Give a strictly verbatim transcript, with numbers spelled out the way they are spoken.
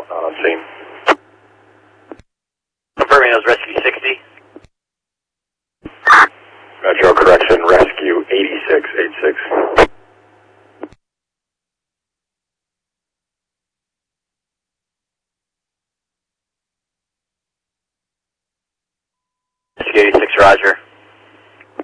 on scene. Confirming those rescue sixty. Metro correction, rescue eighty-six eighty-six. Rescue eighty-six, roger.